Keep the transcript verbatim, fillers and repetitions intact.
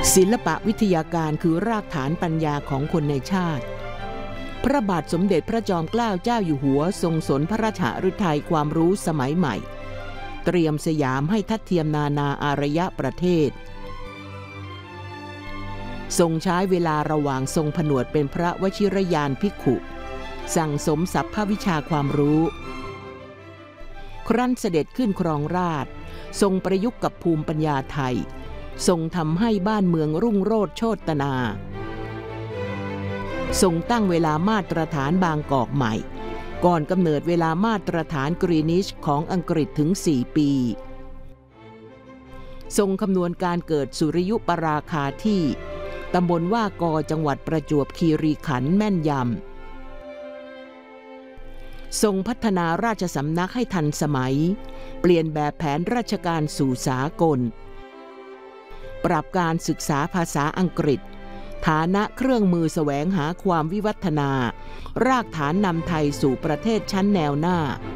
ศิลปวิทยาการคือรากฐานปัญญาของคนในชาติพระบาทสมเด็จพระจอมเกล้าเจ้าอยู่หัวทรงสนพระราชฤทัยความรู้สมัยใหม่เตรียมสยามให้ทัดเทียมนานาอารยประเทศทรงใช้เวลาระหว่างทรงผนวดเป็นพระวชิรยานภิกขุสั่งสมสัพพวิชาความรู้ครั้นเสด็จขึ้นครองราชย์ทรงประยุกต์กับภูมิปัญญาไทยทรงทำให้บ้านเมืองรุ่งโรจน์โชตินาทรงตั้งเวลามาตรฐานบางกอกใหม่ก่อนกำเนิดเวลามาตรฐานกรีนิชของอังกฤษถึงสี่ปีทรงคำนวณการเกิดสุริยุปราคาที่ตำบลว่ากอจังหวัดประจวบคีรีขันธ์แม่นยำทรงพัฒนาราชสำนักให้ทันสมัยเปลี่ยนแบบแผนราชการสู่สากลปรับการศึกษาภาษาอังกฤษฐานะเครื่องมือแสวงหาความวิวัฒนารากฐานนำไทยสู่ประเทศชั้นแนวหน้า